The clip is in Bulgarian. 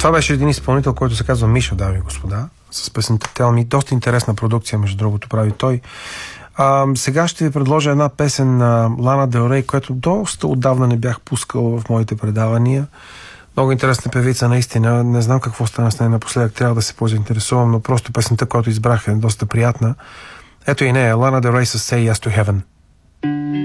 Това беше един изпълнител, който се казва Мишо, дами и господа, с песента Tell Me. Доста интересна продукция, между другото, прави той. Сега ще ви предложа една песен на Лана Дел Рей, която доста отдавна не бях пускал в моите предавания. Много интересна певица, наистина. Не знам какво стана с нея напоследък, трябва да се по-заинтересувам, но просто песента, която избрах, е доста приятна. Ето и нея, Лана Дел Рей с Say Yes to Heaven.